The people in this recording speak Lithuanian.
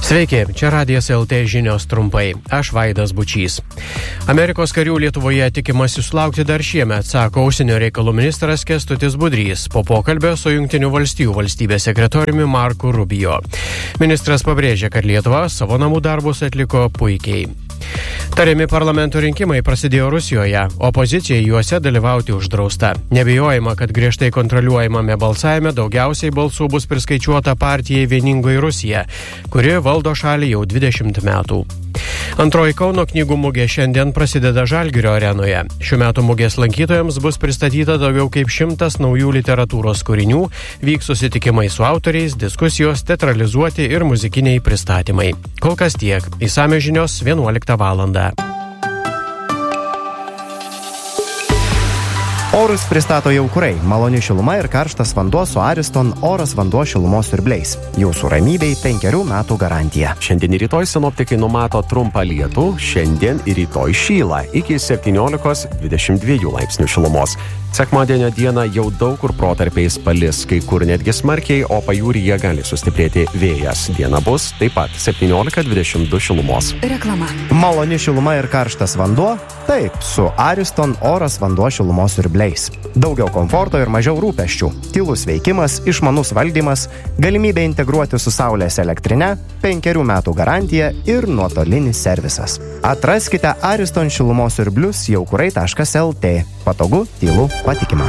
Sveiki, čia Radijas LT žinios trumpai. Aš Vaidas Bučys. Amerikos karių Lietuvoje tikimasi sulaukti dar šiemet, sako užsienio reikalų ministras Kęstutis Budrys po pokalbio su Jungtinių valstijų valstybės sekretoriumi Marku Rubio. Ministras pabrėžė, kad Lietuva savo namų darbus atliko puikiai. Tariami parlamento rinkimai prasidėjo Rusijoje, opozicijai juose dalyvauti uždrausta. Nebijojama, kad griežtai kontroliuojamame balsavime daugiausiai balsų bus priskaičiuota partijai Vieningoji Rusija, kuri valdo šalį jau 20 metų. Antroji Kauno knygų mugė šiandien prasideda Žalgirio arenoje. Šių metų mugės lankytojams bus pristatyta daugiau kaip 100 naujų literatūros kūrinių, vyks susitikimai su autoriais, diskusijos, teatralizuoti ir muzikiniai pristatymai. Kol kas tiek. Išsamios žinios 11 valandą. Orus pristato jau kurai, maloni šiluma ir karštas vanduo su Ariston oras vanduo šilumos siurbliais. Jūsų ramybei 5 metų garantija. Šiandien ir rytoj sinoptikai numato trumpą lietų, šiandien ir rytoj šyla iki 17-22 laipsnių šilumos. Sekmadienio dieną jau daug kur protarpiais palis, kai kur netgi smarkiai, o pajūryje gali sustiprėti vėjas. Diena bus taip pat 17-22 šilumos. Reklama. Maloni šiluma ir karštas vanduo? Taip, su Ariston oras vanduo šilumos siurbliais. Daugiau komforto ir mažiau rūpesčių. Tylus veikimas, išmanus valdymas, galimybė integruoti su saulės elektrine, 5 metų garantija ir nuotolinis servisas. Atraskite Ariston šilumos siurblius jaukurai.lt. Patogu, tylu, patikima.